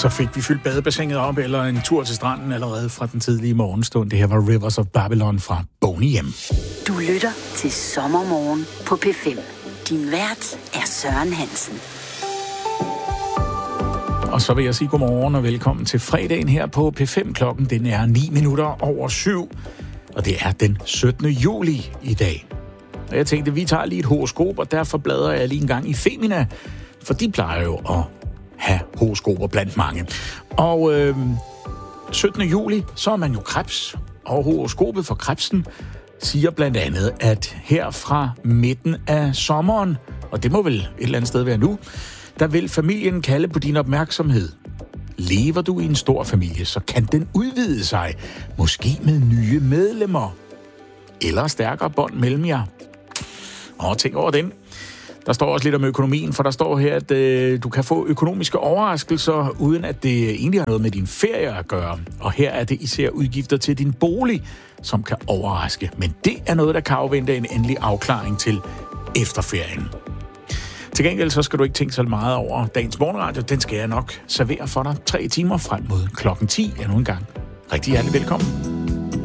Så fik vi fyldt badebassinet op, eller en tur til stranden allerede fra den tidlige morgenstund. Det her var Rivers of Babylon fra Boney M. Du lytter til Sommermorgen på P5. Din vært er Søren Hansen. Og så vil jeg sige godmorgen og velkommen til fredagen her på P5. Klokken den er 7:09. Og det er den 17. juli i dag. Og jeg tænkte, vi tager lige et horoskop, og derfor bladrer jeg lige en gang i Femina. For de plejer jo at have horoskoper blandt mange. Og 17. juli, så er man jo krebs. Og horoskopet for krebsen siger blandt andet, at her fra midten af sommeren, og det må vel et eller andet sted være nu, der vil familien kalde på din opmærksomhed. Lever du i en stor familie, så kan den udvide sig, måske med nye medlemmer, eller stærkere bånd mellem jer. Og tænk over den. Der står også lidt om økonomien, for der står her, at du kan få økonomiske overraskelser, uden at det egentlig har noget med din ferie at gøre. Og her er det især udgifter til din bolig, som kan overraske. Men det er noget, der kan afvente en endelig afklaring til efterferien. Til gengæld så skal du ikke tænke så meget over dagens morgenradio. Den skal jeg nok servere for dig 3 timer frem mod klokken 10. Endnu en gang. Rigtig hjertelig velkommen.